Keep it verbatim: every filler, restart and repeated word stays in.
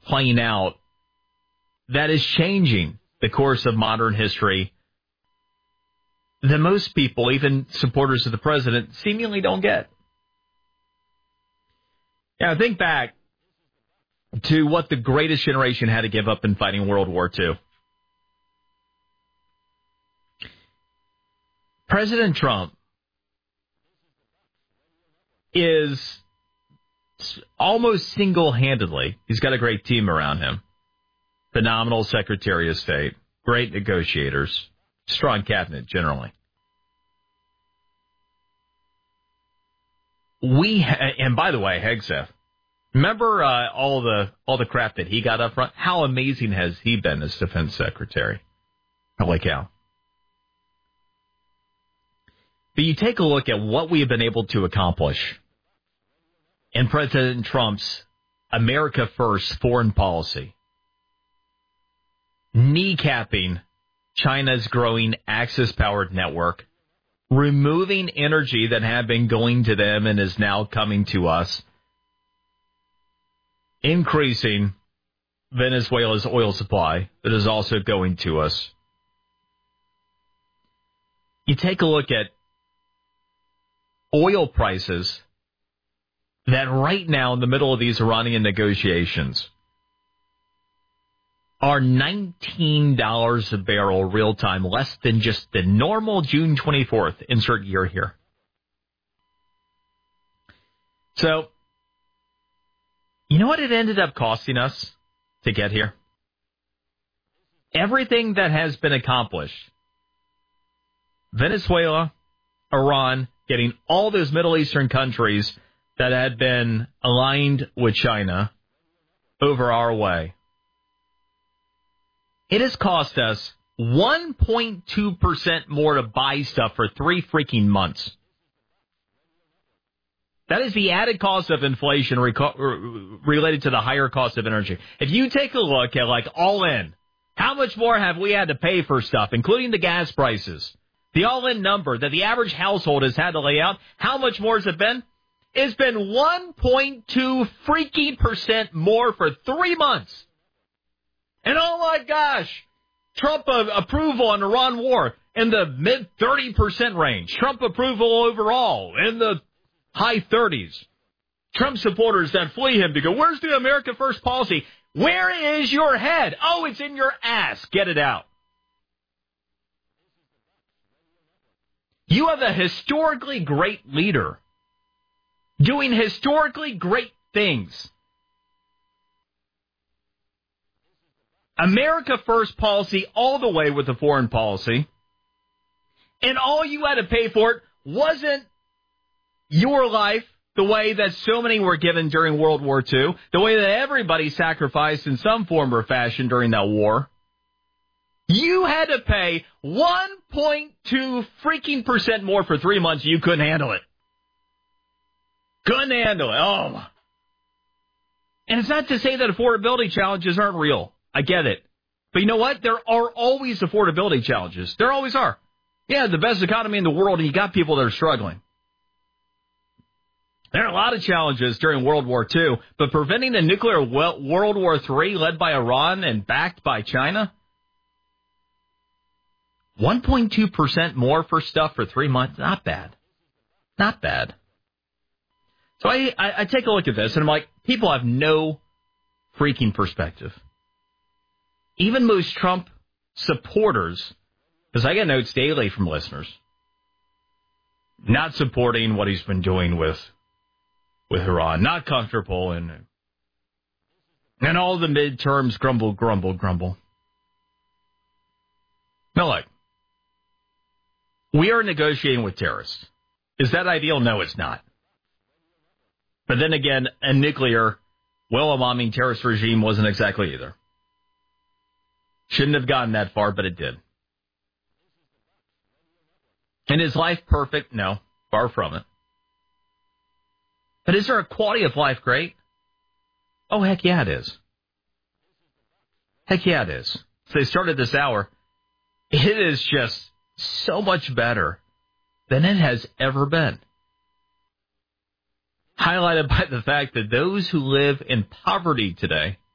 playing out that is changing the course of modern history that most people, even supporters of the president, seemingly don't get. Now, think back to what the greatest generation had to give up in fighting World War Two. President Trump is almost single-handedly, he's got a great team around him, phenomenal Secretary of State, great negotiators, strong cabinet generally. We ha- and by the way, Hegseth, remember uh, all the all the crap that he got up front? How amazing has he been as defense secretary? Holy cow. But you take a look at what we have been able to accomplish in President Trump's America First foreign policy, kneecapping China's growing Axis-powered network, removing energy that had been going to them and is now coming to us, increasing Venezuela's oil supply that is also going to us. You take a look at oil prices that right now in the middle of these Iranian negotiations are nineteen dollars a barrel real time, less than just the normal June twenty-fourth insert year here. So, you know what it ended up costing us to get here? Everything that has been accomplished. Venezuela, Iran, getting all those Middle Eastern countries that had been aligned with China over our way. It has cost us one point two percent more to buy stuff for three freaking months. That is the added cost of inflation reco- related to the higher cost of energy. If you take a look at, like, all in, how much more have we had to pay for stuff, including the gas prices? The all-in number that the average household has had to lay out, how much more has it been? It's been one point two freaking percent more for three months. And oh my gosh, Trump uh, approval on Iran war in the mid thirty percent range. Trump approval overall in the high thirties. Trump supporters that flee him to go, where's the America First policy? Where is your head? Oh, it's in your ass. Get it out. You have a historically great leader doing historically great things. America First policy all the way with the foreign policy. And all you had to pay for it wasn't your life the way that so many were given during World War Two, the way that everybody sacrificed in some form or fashion during that war. You had to pay one point two freaking percent more for three months. You couldn't handle it. Couldn't handle it. Oh. And it's not to say that affordability challenges aren't real. I get it. But you know what? There are always affordability challenges. There always are. Yeah, the best economy in the world, and you got people that are struggling. There are a lot of challenges during World War Two, but preventing a nuclear World War Three led by Iran and backed by China, one point two percent more for stuff for three months, not bad. Not bad. So I, I, I take a look at this, and I'm like, people have no freaking perspective. Even most Trump supporters, because I get notes daily from listeners, not supporting what he's been doing with with Iran, not comfortable, and and all the midterms grumble, grumble, grumble. Now, look, we are negotiating with terrorists. Is that ideal? No, it's not. But then again, a nuclear, well-bombing terrorist regime wasn't exactly either. Shouldn't have gotten that far, but it did. And is life perfect? No, far from it. But is there a quality of life great? Oh, heck yeah, it is. Heck yeah, it is. So they started this hour. It is just so much better than it has ever been. Highlighted by the fact that those who live in poverty today